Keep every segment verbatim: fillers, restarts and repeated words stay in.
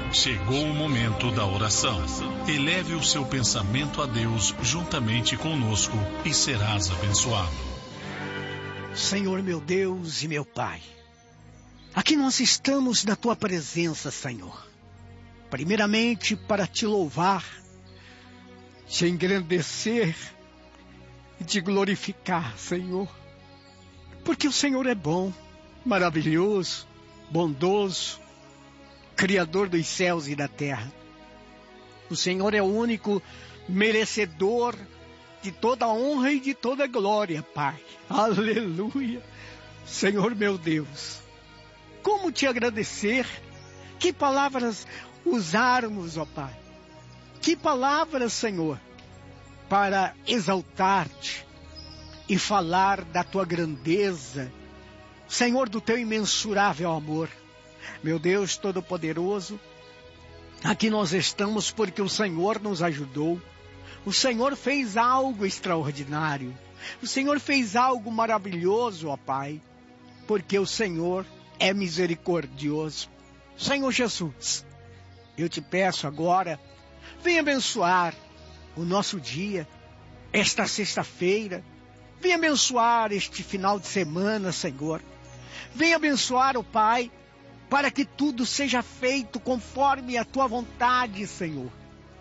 Chegou o momento da oração. Eleve o seu pensamento a Deus juntamente conosco e serás abençoado. Senhor meu Deus e meu Pai, aqui nós estamos na Tua presença, Senhor. Primeiramente para Te louvar, Te engrandecer e Te glorificar, Senhor. Porque o Senhor é bom, maravilhoso, bondoso, Criador dos céus e da terra. O Senhor é o único merecedor de toda honra e de toda glória, Pai. Aleluia. Senhor meu Deus, como Te agradecer? Que palavras usarmos, ó Pai? Que palavras, Senhor, para exaltar-Te e falar da Tua grandeza, Senhor, do Teu imensurável amor. Meu Deus Todo-Poderoso, aqui nós estamos porque o Senhor nos ajudou. O Senhor fez algo extraordinário. O Senhor fez algo maravilhoso, ó Pai, porque o Senhor é misericordioso. Senhor Jesus, eu Te peço agora, venha abençoar o nosso dia, esta sexta-feira. Venha abençoar este final de semana, Senhor. Venha abençoar, ó Pai, para que tudo seja feito conforme a Tua vontade, Senhor.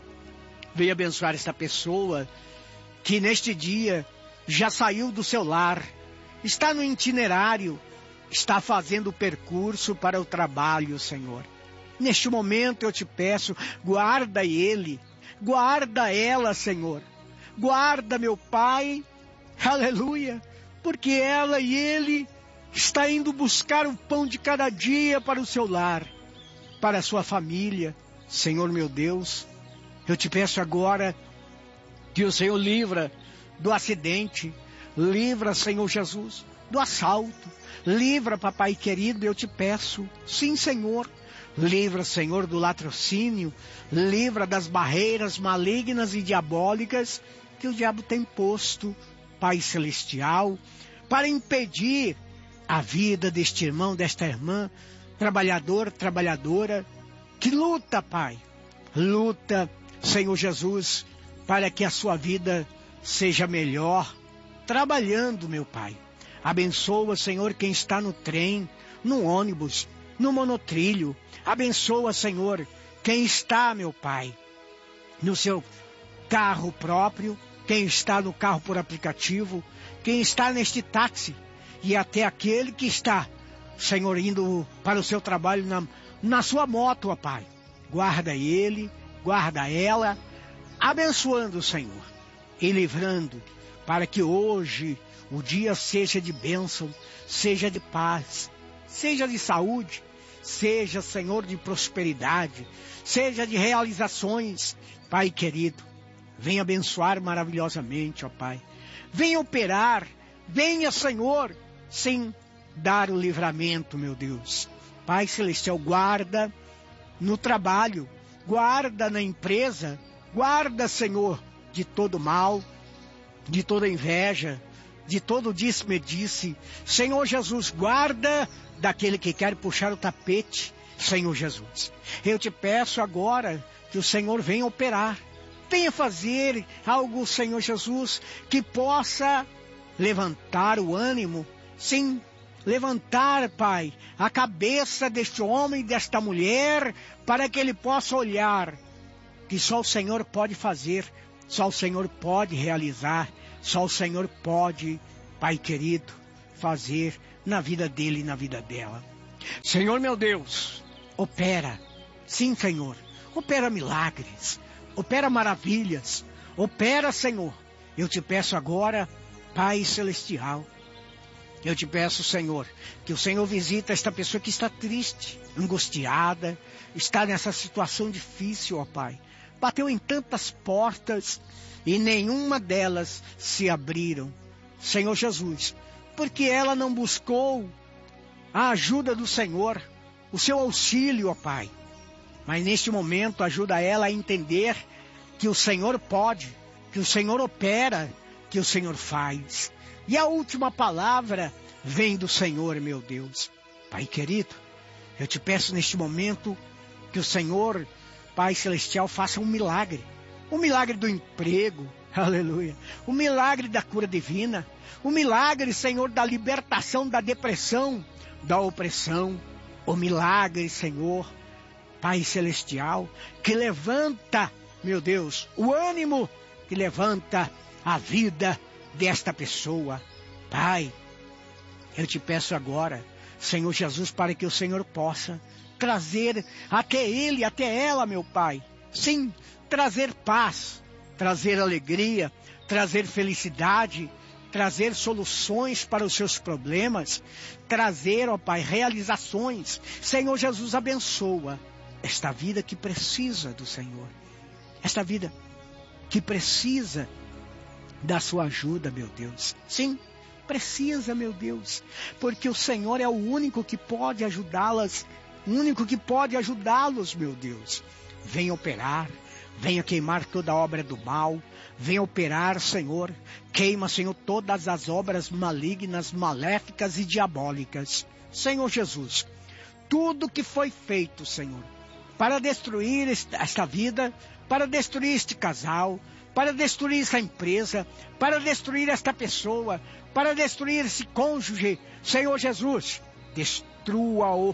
Venha abençoar esta pessoa que neste dia já saiu do seu lar, está no itinerário, está fazendo o percurso para o trabalho, Senhor. Neste momento eu Te peço, guarda ele, guarda ela, Senhor. Guarda, meu Pai, aleluia, porque ela e ele está indo buscar o pão de cada dia para o seu lar, para a sua família. Senhor meu Deus, eu Te peço agora que o Senhor livra do acidente, livra, Senhor Jesus, do assalto, livra, papai querido, eu Te peço, sim, Senhor, livra, Senhor, do latrocínio, livra das barreiras malignas e diabólicas que o diabo tem posto, Pai Celestial, para impedir a vida deste irmão, desta irmã, trabalhador, trabalhadora, que luta, Pai, luta, Senhor Jesus, para que a sua vida seja melhor, trabalhando, meu Pai. Abençoa, Senhor, quem está no trem, no ônibus, no monotrilho. Abençoa, Senhor, quem está, meu Pai, no seu carro próprio, quem está no carro por aplicativo, quem está neste táxi, e até aquele que está, Senhor, indo para o seu trabalho na, na sua moto, ó Pai. Guarda ele, guarda ela, abençoando, Senhor, e livrando, para que hoje o dia seja de bênção, seja de paz, seja de saúde, seja, Senhor, de prosperidade, seja de realizações. Pai querido, venha abençoar maravilhosamente, ó Pai. Venha operar, venha, Senhor, sem dar o livramento, meu Deus. Pai Celestial, guarda no trabalho, guarda na empresa, guarda, Senhor, de todo mal, de toda inveja, de todo disse-me-disse. Senhor Jesus, guarda daquele que quer puxar o tapete, Senhor Jesus. Eu Te peço agora que o Senhor venha operar, venha fazer algo, Senhor Jesus, que possa levantar o ânimo, sim, levantar, Pai, a cabeça deste homem e desta mulher, para que ele possa olhar que só o Senhor pode fazer, só o Senhor pode realizar, só o Senhor pode, Pai querido, fazer na vida dele e na vida dela. Senhor meu Deus, opera, sim, Senhor, opera milagres, opera maravilhas, opera, Senhor. Eu Te peço agora, Pai Celestial, eu Te peço, Senhor, que o Senhor visita esta pessoa que está triste, angustiada, está nessa situação difícil, ó Pai. Bateu em tantas portas e nenhuma delas se abriram, Senhor Jesus, porque ela não buscou a ajuda do Senhor, o seu auxílio, ó Pai. Mas neste momento ajuda ela a entender que o Senhor pode, que o Senhor opera, que o Senhor faz. E a última palavra vem do Senhor, meu Deus. Pai querido, eu Te peço neste momento que o Senhor, Pai Celestial, faça um milagre. O milagre do emprego, aleluia. O milagre da cura divina. O milagre, Senhor, da libertação da depressão, da opressão. O milagre, Senhor, Pai Celestial, que levanta, meu Deus, o ânimo, que levanta a vida desta pessoa. Pai, eu te peço agora, Senhor Jesus, para que o Senhor possa trazer até ele, até ela, meu Pai. Sim, trazer paz, trazer alegria, trazer felicidade, trazer soluções para os seus problemas, trazer, ó Pai, realizações. Senhor Jesus, abençoa esta vida que precisa do Senhor. Esta vida que precisa da sua ajuda, meu Deus. Sim, precisa, meu Deus, porque o Senhor é o único que pode ajudá-las, o único que pode ajudá-los, meu Deus. Venha operar, venha queimar toda a obra do mal, venha operar, Senhor, queima, Senhor, todas as obras malignas, maléficas e diabólicas. Senhor Jesus, tudo que foi feito, Senhor, para destruir esta vida, para destruir este casal, para destruir essa empresa, para destruir esta pessoa, para destruir esse cônjuge, Senhor Jesus, destrua-o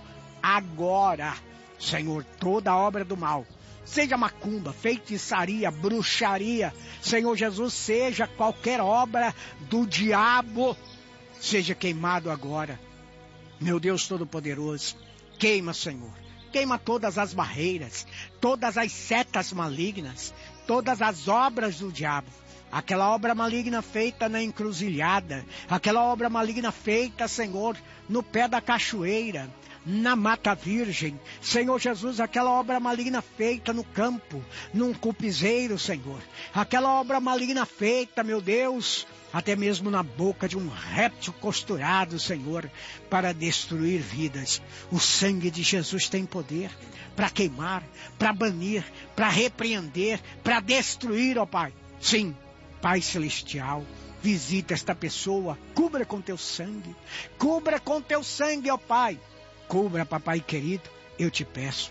agora, Senhor, toda a obra do mal, seja macumba, feitiçaria, bruxaria, Senhor Jesus, seja qualquer obra do diabo, seja queimado agora, meu Deus Todo-Poderoso, queima, Senhor, queima todas as barreiras, todas as setas malignas, todas as obras do diabo, aquela obra maligna feita na encruzilhada, aquela obra maligna feita, Senhor, no pé da cachoeira, na mata virgem, Senhor Jesus, aquela obra maligna feita no campo, num cupizeiro, Senhor, aquela obra maligna feita, meu Deus, até mesmo na boca de um réptil costurado, Senhor, para destruir vidas. O sangue de Jesus tem poder para queimar, para banir, para repreender, para destruir, ó Pai. Sim, Pai Celestial, visita esta pessoa, cubra com teu sangue, cubra com teu sangue, ó Pai. Cubra, papai querido, eu te peço.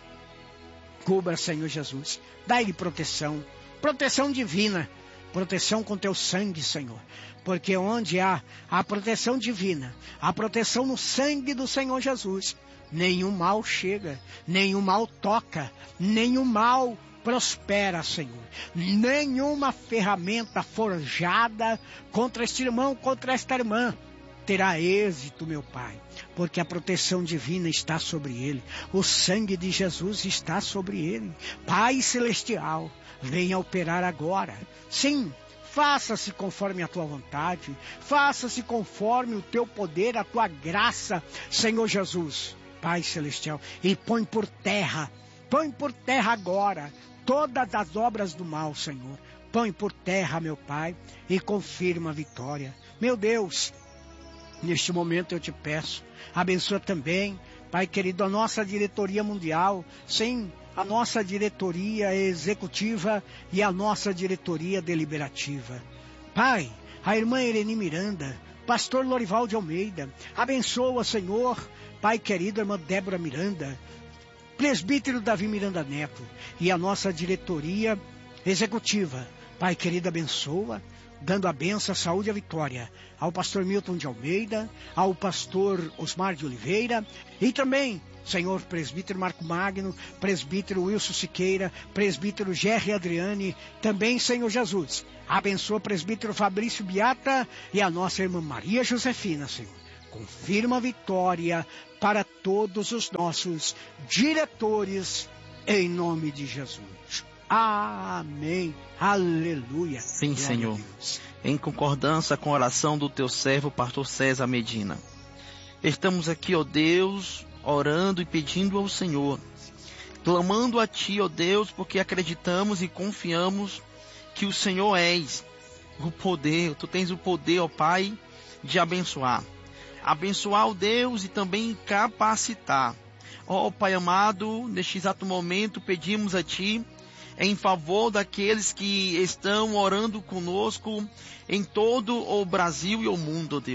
Cubra, Senhor Jesus. Dá-lhe proteção, proteção divina, proteção com teu sangue, Senhor. Porque onde há a proteção divina, a proteção no sangue do Senhor Jesus, nenhum mal chega, nenhum mal toca, nenhum mal prospera, Senhor. Nenhuma ferramenta forjada contra este irmão, contra esta irmã, terá êxito, meu Pai, porque a proteção divina está sobre ele, o sangue de Jesus está sobre ele. Pai Celestial, venha operar agora. Sim, faça-se conforme a tua vontade, faça-se conforme o teu poder, a tua graça, Senhor Jesus. Pai Celestial, e põe por terra, põe por terra agora todas as obras do mal, Senhor. Põe por terra, meu Pai, e confirma a vitória. Meu Deus, neste momento eu te peço, abençoa também, Pai querido, a nossa diretoria mundial, sim, a nossa diretoria executiva e a nossa diretoria deliberativa. Pai, a irmã Irene Miranda, pastor Lorival de Almeida, abençoa, Senhor, Pai querido, a irmã Débora Miranda, presbítero Davi Miranda Neto e a nossa diretoria executiva. Pai querido, abençoa, dando a benção, a saúde e a vitória ao pastor Milton de Almeida, ao pastor Osmar de Oliveira e também, Senhor, presbítero Marco Magno, presbítero Wilson Siqueira, presbítero Gerry Adriane, também, Senhor Jesus, abençoa o presbítero Fabrício Beata e a nossa irmã Maria Josefina, Senhor. Confirma a vitória para todos os nossos diretores, em nome de Jesus. Amém. Aleluia. Sim, glória Senhor. Em concordância com a oração do teu servo, pastor César Medina. Estamos aqui, ó Deus, orando e pedindo ao Senhor, clamando a ti, ó Deus, porque acreditamos e confiamos que o Senhor és o poder, tu tens o poder, ó Pai, de abençoar. Abençoar, ó Deus, e também capacitar. Ó Pai amado, neste exato momento pedimos a ti, em favor daqueles que estão orando conosco em todo o Brasil e o mundo, ó Deus.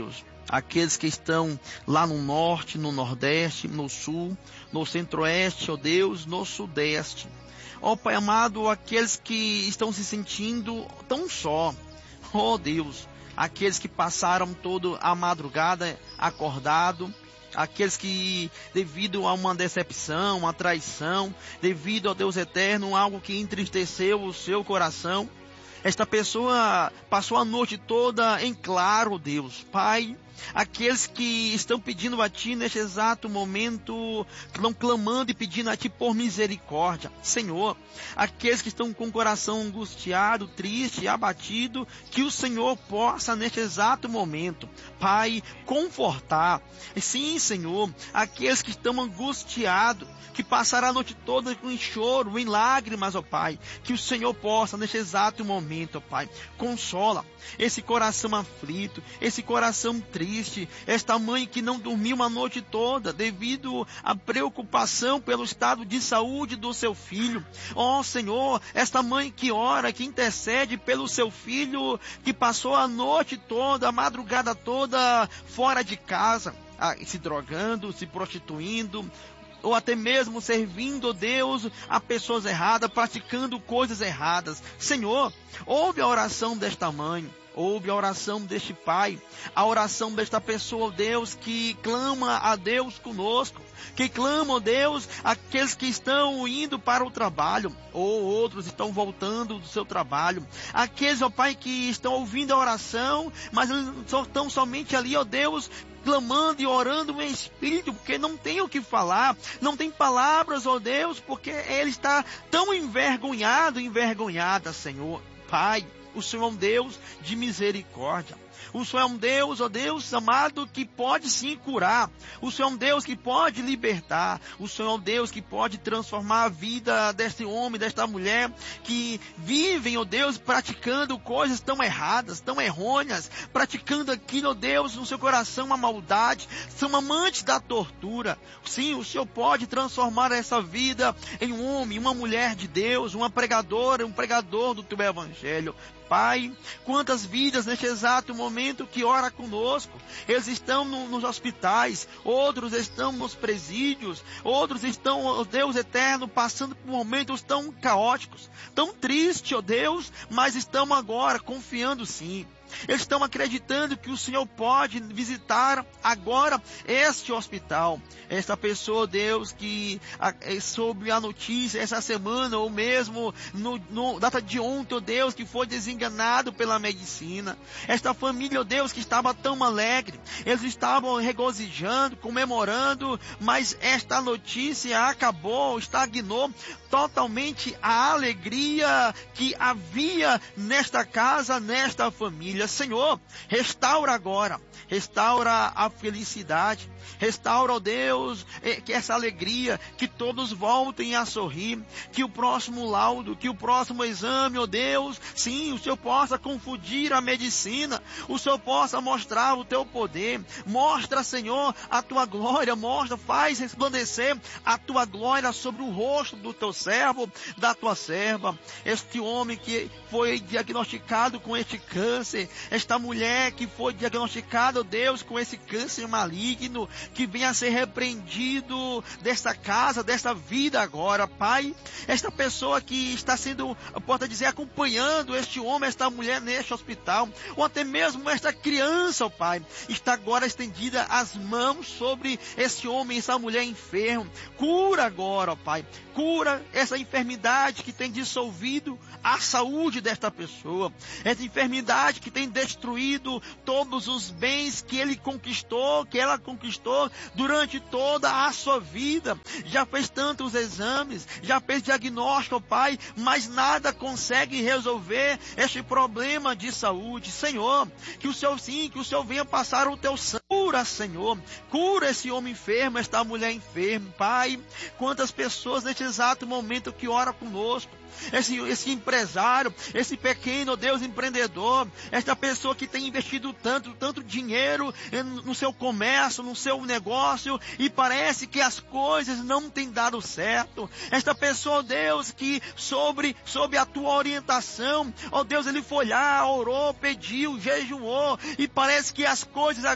aqueles que estão lá no norte, no nordeste, no sul, no centro-oeste, ó Deus, no sudeste. Ó Pai amado, aqueles que estão se sentindo tão só, ó Deus, aqueles que passaram toda a madrugada acordado, aqueles que, devido a uma decepção, uma traição, devido ao Deus eterno, algo que entristeceu o seu coração, esta pessoa passou a noite toda em claro, Deus. Pai, aqueles que estão pedindo a Ti neste exato momento, estão clamando e pedindo a Ti por misericórdia. Senhor, aqueles que estão com o coração angustiado, triste, abatido, que o Senhor possa neste exato momento, Pai, confortar. Sim, Senhor, aqueles que estão angustiados, que passaram a noite toda com choro, em lágrimas, ó Pai, que o Senhor possa neste exato momento, ó Pai, consola esse coração aflito, esse coração triste, esta mãe que não dormiu uma noite toda devido à preocupação pelo estado de saúde do seu filho. Ó Senhor, esta mãe que ora, que intercede pelo seu filho, que passou a noite toda, a madrugada toda fora de casa, se drogando, se prostituindo, ou até mesmo servindo, Deus, a pessoas erradas, praticando coisas erradas. Senhor, ouve a oração desta mãe, ouve a oração deste pai, a oração desta pessoa, Deus, que clama a Deus conosco, que clama, Deus, aqueles que estão indo para o trabalho, ou outros estão voltando do seu trabalho, aqueles, ó Pai, que estão ouvindo a oração, mas estão somente ali, ó Deus, clamando e orando em espírito, porque não tem o que falar, não tem palavras, ó Deus, porque ele está tão envergonhado, envergonhada, Senhor. Pai, o Senhor é um Deus de misericórdia. O Senhor é um Deus, ó Deus amado, que pode sim curar. O Senhor é um Deus que pode libertar. O Senhor é um Deus que pode transformar a vida deste homem, desta mulher, que vivem, ó Deus, praticando coisas tão erradas, tão errôneas, praticando aquilo, ó Deus, no seu coração uma maldade, são amantes da tortura. Sim, o Senhor pode transformar essa vida em um homem, uma mulher de Deus, uma pregadora, um pregador do teu evangelho. Pai, quantas vidas neste exato momento que ora conosco, eles estão no, nos hospitais, outros estão nos presídios, outros estão, ó Deus eterno, passando por momentos tão caóticos, tão tristes, ó Deus, mas estão agora confiando sim. Eles estão acreditando que o Senhor pode visitar agora este hospital. Esta pessoa, Deus, que a, soube a notícia essa semana, ou mesmo no, no data de ontem, ó Deus, que foi desenganado pela medicina. Esta família, ó Deus, que estava tão alegre, eles estavam regozijando, comemorando, mas esta notícia acabou, estagnou totalmente a alegria que havia nesta casa, nesta família. Senhor, restaura agora, restaura a felicidade, restaura, ó Deus, que essa alegria, que todos voltem a sorrir, que o próximo laudo, que o próximo exame, ó Deus, sim, o Senhor possa confundir a medicina, o Senhor possa mostrar o teu poder, mostra, Senhor, a tua glória, mostra, faz resplandecer a tua glória sobre o rosto do teu servo, da tua serva, este homem que foi diagnosticado com este câncer, esta mulher que foi diagnosticada, ó Deus, com esse câncer maligno, que venha a ser repreendido desta casa, desta vida agora, Pai. Esta pessoa que está sendo, pode dizer, acompanhando este homem, esta mulher neste hospital, ou até mesmo esta criança, ó Pai, está agora estendida as mãos sobre esse homem, essa mulher enferma. Cura agora, ó Pai, cura essa enfermidade que tem dissolvido a saúde desta pessoa, essa enfermidade que tem destruído todos os bens que ele conquistou, que ela conquistou durante toda a sua vida. Já fez tantos exames, já fez diagnóstico, ó Pai, mas nada consegue resolver este problema de saúde. Senhor, que o Senhor sim, que o Senhor venha passar o teu sangue. Cura, Senhor, cura esse homem enfermo, esta mulher enferma, Pai. Quantas pessoas neste exato momento que ora conosco, esse, esse empresário, esse pequeno, Deus, empreendedor, esta pessoa que tem investido tanto, tanto dinheiro no seu comércio, no seu negócio, e parece que as coisas não têm dado certo. Esta pessoa, Deus, que sobre, sobre a tua orientação, ó Deus, ele foi lá, orou, pediu, jejuou, e parece que as coisas agora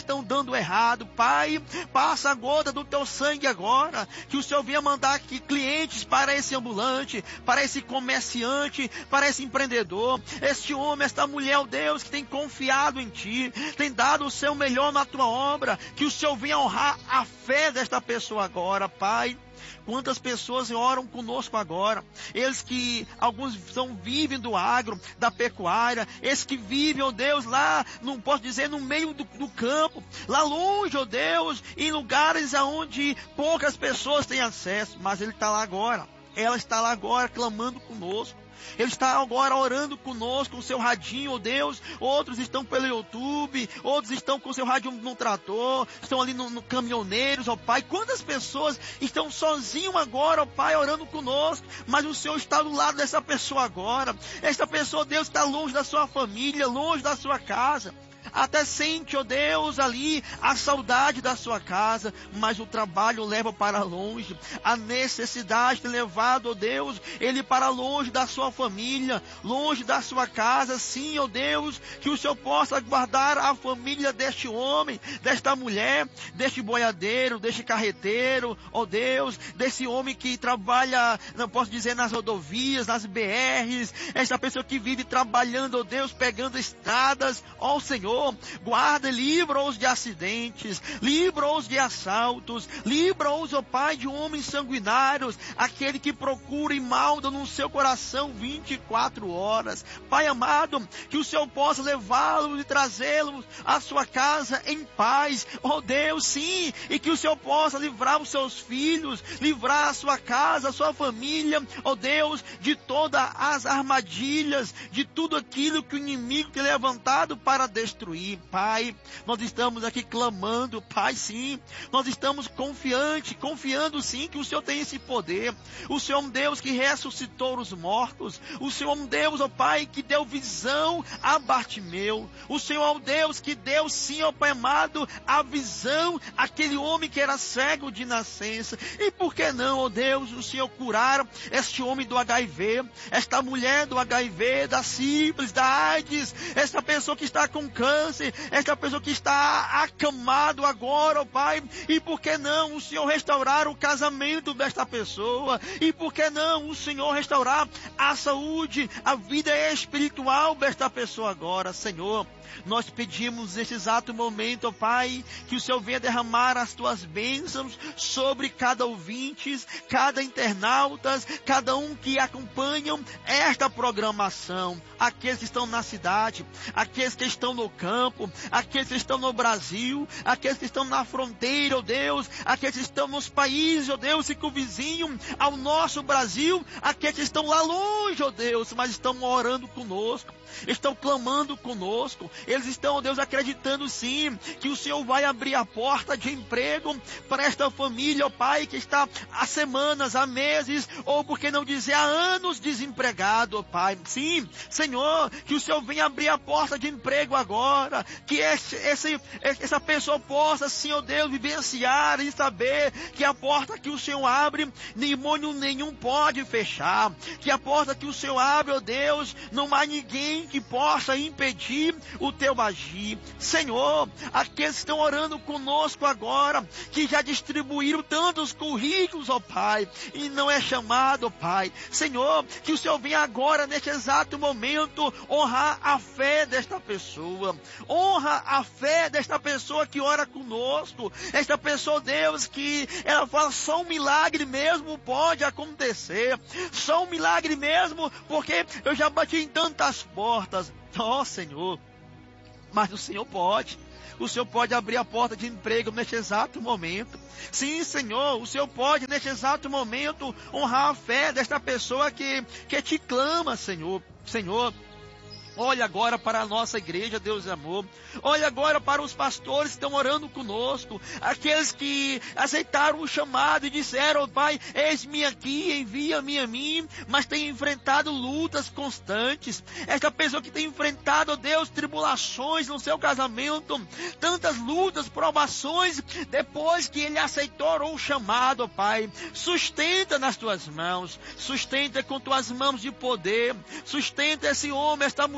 estão dando errado. Pai, passa a gota do teu sangue agora, que o Senhor venha mandar aqui clientes para esse ambulante, para esse comerciante, para esse empreendedor, este homem, esta mulher, ó Deus, que tem confiado em Ti, tem dado o seu melhor na Tua obra, que o Senhor venha honrar a fé desta pessoa agora, Pai. Quantas pessoas oram conosco agora, eles que, alguns são, vivem do agro, da pecuária, esses que vivem, ó Deus, lá, não posso dizer, no meio do, do campo, lá longe, ó Deus, em lugares aonde poucas pessoas têm acesso, mas Ele está lá agora, ela está lá agora, clamando conosco. Ele está agora orando conosco, com o seu radinho, ó Deus. Outros estão pelo YouTube, outros estão com o seu rádio no trator, estão ali no, no caminhoneiros, ó Pai. Quantas pessoas estão sozinhos agora, ó Pai, orando conosco, mas o Senhor está do lado dessa pessoa agora. Essa pessoa, ó Deus, está longe da sua família, longe da sua casa. Até sente, ó Deus, ali a saudade da sua casa, mas o trabalho leva para longe. A necessidade tem levado, ó Deus, ele para longe da sua família, longe da sua casa. Sim, ó Deus, que o Senhor possa guardar a família deste homem, desta mulher, deste boiadeiro, deste carreteiro, ó Deus, desse homem que trabalha, não posso dizer, nas rodovias, nas B Rs, esta pessoa que vive trabalhando, ó Deus, pegando estradas, ó Senhor. Guarda e livra-os de acidentes, livra-os de assaltos, livra-os, ó Pai, de homens sanguinários, aquele que procura e malda no seu coração vinte e quatro horas. Pai amado, que o Senhor possa levá-los e trazê-los à sua casa em paz, ó Deus, sim, e que o Senhor possa livrar os seus filhos, livrar a sua casa, a sua família, ó Deus, de todas as armadilhas, de tudo aquilo que o inimigo tem levantado para destruir. Pai, nós estamos aqui clamando, Pai, sim, nós estamos confiantes, confiando sim que o Senhor tem esse poder. O Senhor é um Deus que ressuscitou os mortos, o Senhor é um Deus, ó Pai, que deu visão a Bartimeu, o Senhor é um Deus que deu sim, ó Pai amado, a visão àquele homem que era cego de nascença. E por que não, ó Deus, o Senhor curar este homem do H I V, esta mulher do H I V, da sífilis, da AIDS, esta pessoa que está com câncer, esta pessoa que está acamado agora, ó Pai, e por que não o Senhor restaurar o casamento desta pessoa, e por que não o Senhor restaurar a saúde, a vida espiritual desta pessoa agora, Senhor. Nós pedimos nesse exato momento, ó Pai, que o Senhor venha derramar as Tuas bênçãos sobre cada ouvinte, cada internauta, cada um que acompanham esta programação, aqueles que estão na cidade, aqueles que estão no campo, aqueles que estão no Brasil, aqueles que estão na fronteira, ó Deus, aqueles que estão nos países, ó Deus, e que o vizinho ao nosso Brasil, aqueles que estão lá longe, ó Deus, mas estão orando conosco, estão clamando conosco. Eles estão, ó Deus, acreditando sim, que o Senhor vai abrir a porta de emprego para esta família, ó Pai, que está há semanas, há meses, ou por que não dizer há anos desempregado, ó Pai. Sim, Senhor, que o Senhor venha abrir a porta de emprego agora, que esse, esse, essa pessoa possa, sim, ó Deus, vivenciar e saber que a porta que o Senhor abre, demônio nenhum pode fechar, que a porta que o Senhor abre, ó Deus, não há ninguém que possa impedir o Teu agir. Senhor, aqueles que estão orando conosco agora, que já distribuíram tantos currículos, ó Pai, e não é chamado, ó Pai. Senhor, que o Senhor venha agora, neste exato momento, honrar a fé desta pessoa. Honra a fé desta pessoa que ora conosco. Esta pessoa, Deus, que ela fala, só um milagre mesmo pode acontecer. Só um milagre mesmo, porque eu já bati em tantas portas. Ó oh, Senhor, mas o Senhor pode. O Senhor pode abrir a porta de emprego neste exato momento. Sim, Senhor, o Senhor pode neste exato momento honrar a fé desta pessoa que, que te clama, Senhor. Senhor, olha agora para a nossa igreja, Deus de amor. Olha agora para os pastores que estão orando conosco. Aqueles que aceitaram o chamado e disseram, Pai, eis-me aqui, envia-me a mim. Mas tem enfrentado lutas constantes. Esta pessoa que tem enfrentado, ó Deus, tribulações no seu casamento. Tantas lutas, provações. Depois que ele aceitou o chamado, ó Pai. Sustenta nas tuas mãos. Sustenta com tuas mãos de poder. Sustenta esse homem, esta mulher,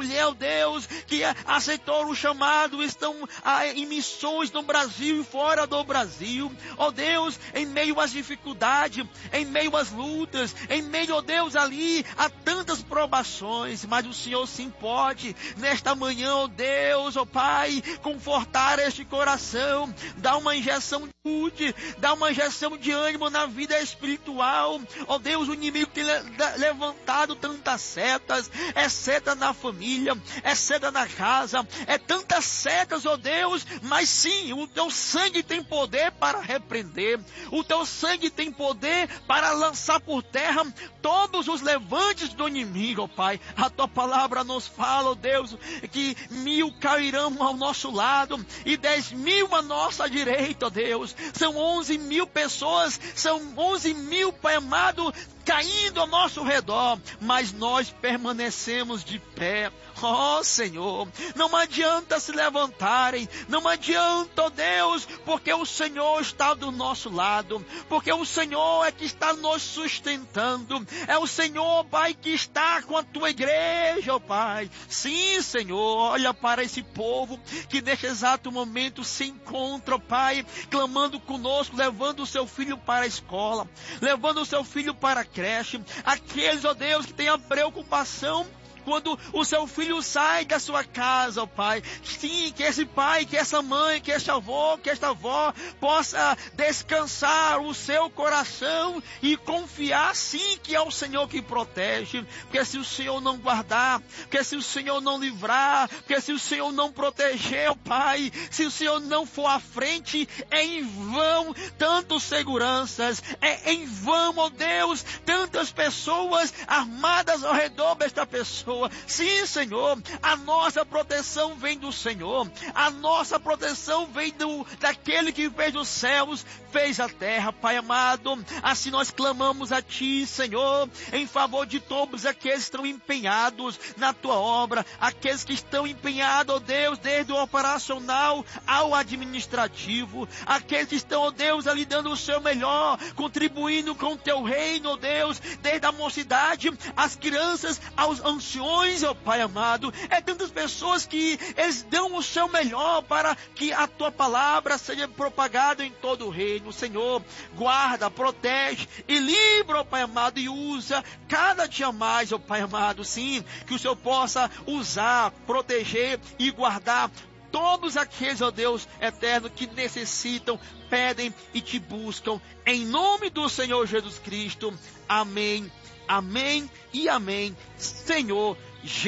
mulher, ó Deus, que aceitou o chamado, estão em missões no Brasil e fora do Brasil. Ó Deus, em meio às dificuldades, em meio às lutas, em meio, ó Deus, ali a tantas provações, mas o Senhor sim pode, nesta manhã, ó Deus, ó Pai, confortar este coração, dar uma injeção de saúde, dar uma injeção de ânimo na vida espiritual. Ó Deus, o inimigo tem levantado tantas setas, é seta na família, é seta na casa, é tantas setas, ó Deus, mas sim, o teu sangue tem poder para repreender, o teu sangue tem poder para lançar por terra todos os levantes do inimigo, ó Pai. A tua palavra nos fala, ó Deus, que mil cairão ao nosso lado e dez mil à nossa direita, ó Deus. São onze mil pessoas, são onze mil, Pai amado, caindo ao nosso redor, mas nós permanecemos de pé. Ó Senhor, não adianta se levantarem, não adianta, ó Deus, porque o Senhor está do nosso lado, porque o Senhor é que está nos sustentando, é o Senhor, Pai, que está com a tua igreja, ó Pai. Sim, Senhor, olha para esse povo que neste exato momento se encontra, ó Pai, clamando conosco, levando o seu filho para a escola, levando o seu filho para a creche, aqueles, ó Deus, que têm a preocupação quando o seu filho sai da sua casa, ó Pai. Sim, que esse pai, que essa mãe, que este avô, que esta avó possa descansar o seu coração e confiar sim que é o Senhor que protege. Porque se o Senhor não guardar, porque se o Senhor não livrar, porque se o Senhor não proteger, ó Pai, se o Senhor não for à frente, é em vão tantas seguranças, é em vão, ó Deus, tantas pessoas armadas ao redor desta pessoa. Sim, Senhor, a nossa proteção vem do Senhor, a nossa proteção vem do, daquele que fez os céus, fez a terra, Pai amado. Assim nós clamamos a Ti, Senhor, em favor de todos aqueles que estão empenhados na Tua obra, aqueles que estão empenhados, ó Deus, desde o operacional ao administrativo, aqueles que estão, ó Deus, ali dando o seu melhor, contribuindo com o Teu reino, ó Deus, desde a mocidade, as crianças, aos anciões, ó Pai amado. É tantas pessoas que eles dão o seu melhor para que a Tua palavra seja propagada em todo o reino. Senhor, guarda, protege e livra, ó Pai amado, e usa cada dia mais, ó Pai amado, sim, que o Senhor possa usar, proteger e guardar todos aqueles, ó Deus eterno, que necessitam, pedem e Te buscam, em nome do Senhor Jesus Cristo. Amém. Amém e amém, Senhor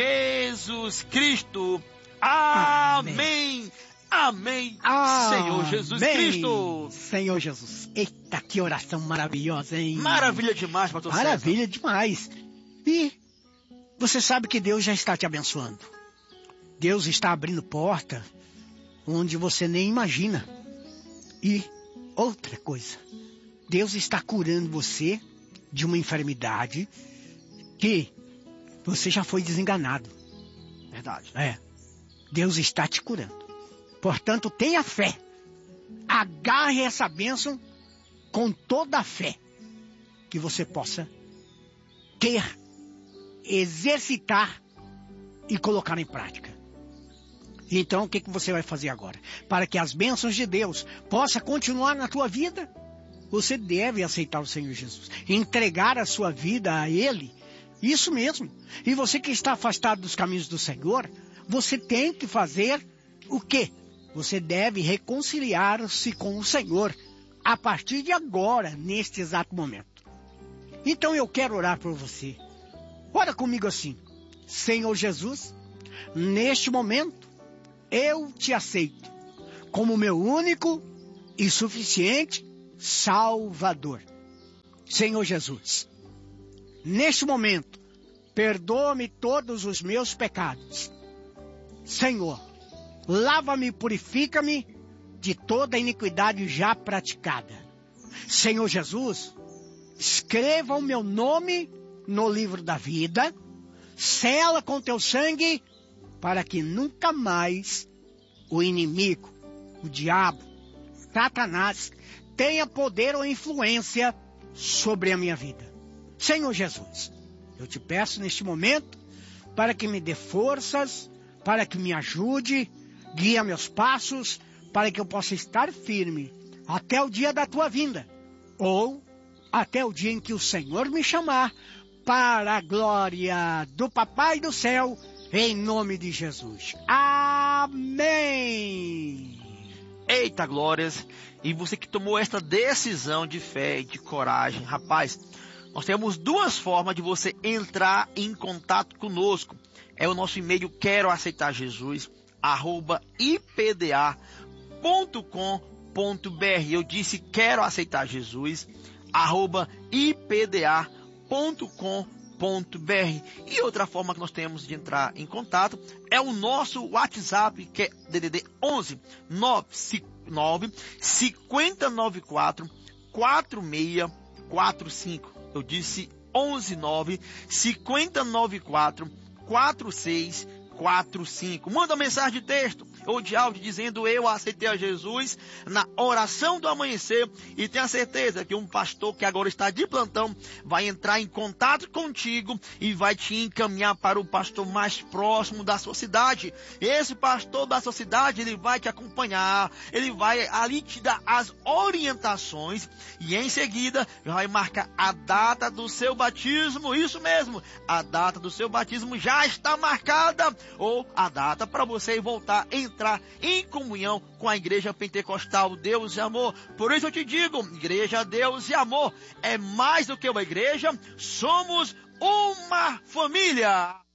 Jesus Cristo. Amém. Amém. Amém. Senhor Jesus Cristo. Senhor Jesus. Eita, que oração maravilhosa, hein? Maravilha demais, pastor César. Maravilha demais. E você sabe que Deus já está te abençoando. Deus está abrindo porta onde você nem imagina. E outra coisa, Deus está curando você de uma enfermidade que você já foi desenganado. Verdade. É. Deus está te curando. Portanto, tenha fé. Agarre essa bênção com toda a fé que você possa ter, exercitar e colocar em prática. Então, o que, que você vai fazer agora? Para que as bênçãos de Deus possam continuar na tua vida, você deve aceitar o Senhor Jesus, entregar a sua vida a Ele, isso mesmo. E você que está afastado dos caminhos do Senhor, você tem que fazer o quê? Você deve reconciliar-se com o Senhor a partir de agora, neste exato momento. Então eu quero orar por você. Ora comigo assim: Senhor Jesus, neste momento eu te aceito como meu único e suficiente Salvador. Senhor Jesus, neste momento, perdoa-me todos os meus pecados. Senhor, lava-me e purifica-me de toda a iniquidade já praticada. Senhor Jesus, escreva o meu nome no livro da vida, sela com teu sangue, para que nunca mais o inimigo, o diabo, Satanás, tenha poder ou influência sobre a minha vida. Senhor Jesus, eu te peço neste momento, para que me dê forças, para que me ajude, guia meus passos, para que eu possa estar firme até o dia da tua vinda, ou até o dia em que o Senhor me chamar, para a glória do Papai do Céu, em nome de Jesus. Amém! Eita glórias! E você que tomou esta decisão de fé e de coragem, rapaz, nós temos duas formas de você entrar em contato conosco. É o nosso e-mail quero aceitar Jesus, arroba i p d a ponto com ponto b r. Eu disse quero aceitar Jesus, arroba i p d a ponto com ponto b r. E outra forma que nós temos de entrar em contato é o nosso WhatsApp, que é D D D onze nove cinco nove quatro quatro seis quatro cinco. Eu disse onze nove cinco nove quatro quatro seis quatro cinco. Manda mensagem de texto ou de áudio dizendo eu aceitei a Jesus na oração do amanhecer, e tenha certeza que um pastor que agora está de plantão vai entrar em contato contigo e vai te encaminhar para o pastor mais próximo da sua cidade. Esse pastor da sua cidade, ele vai te acompanhar, ele vai ali te dar as orientações e em seguida vai marcar a data do seu batismo. Isso mesmo, a data do seu batismo já está marcada, ou a data para você voltar a entrar em comunhão com a Igreja Pentecostal Deus e Amor. Por isso eu te digo, Igreja Deus e Amor é mais do que uma igreja, somos uma família.